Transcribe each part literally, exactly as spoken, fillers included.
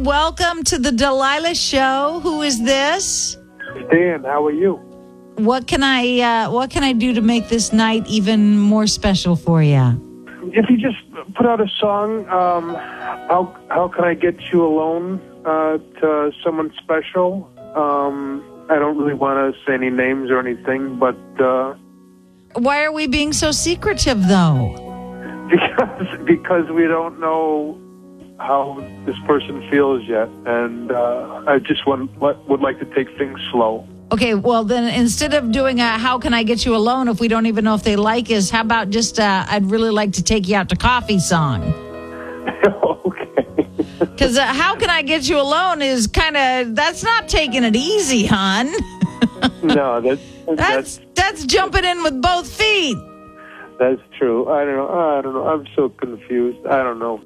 welcome to the Delilah Show. Who is this? Dan, how are you? What can I uh, What can I do to make this night even more special for you? If you just put out a song, um, how how can I get you alone uh, to someone special? Um, I don't really want to say any names or anything, but uh, Why are we being so secretive, though? because because we don't know how this person feels yet, and uh, I just want, would like to take things slow. Okay, well, then instead of doing a How Can I Get You Alone if we don't even know if they like us, how about just uh, I'd really like to take you out to coffee song? Okay. Because uh, How Can I Get You Alone is kind of, that's not taking it easy, hon. No, that's, that's, that's, that's jumping in with both feet. That's true. I don't know. I don't know. I'm so confused. I don't know.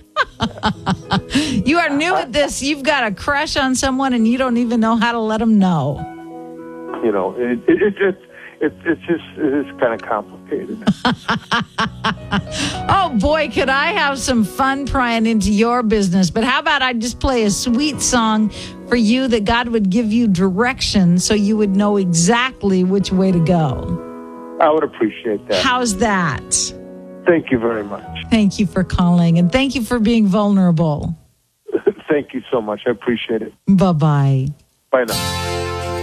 You are new at this. You've got a crush on someone and you don't even know how to let them know. You know, it, it, it, it, it, it's just it's kind of complicated. Oh, boy, could I have some fun prying into your business. But how about I just play a sweet song for you that God would give you direction so you would know exactly which way to go. I would appreciate that. How's that? Thank you very much. Thank you for calling, and thank you for being vulnerable. Thank you so much. I appreciate it. Bye-bye. Bye now.